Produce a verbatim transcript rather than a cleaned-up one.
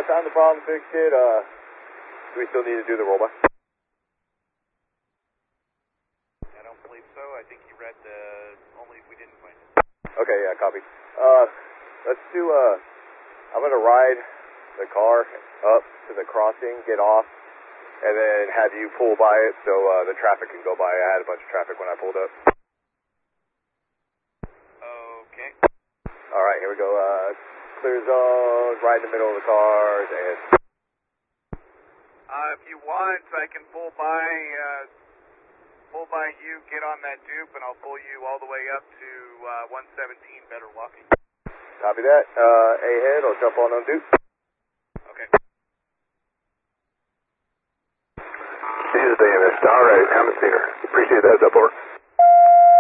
found the problem, fixed it. Uh, do we still need to do the rollback? I don't believe so. I think you read the only if we didn't find it. Okay, yeah, copy. Uh, let's do, uh, I'm going to ride the car up to the crossing, get off, and then have you pull by it so uh, the traffic can go by. I had a bunch of traffic when I pulled up. Okay. All right, here we go. Uh, clear zone, right in the middle of the cars, and... Uh, if you want, I can pull by, uh, pull by you, get on that dupe, and I'll pull you all the way up to uh, one seventeen Better Walking. Copy that. Uh, A-head, I'll jump on on dupe. Okay. This is the M S. All right, haven't seen her. Appreciate the heads up, over.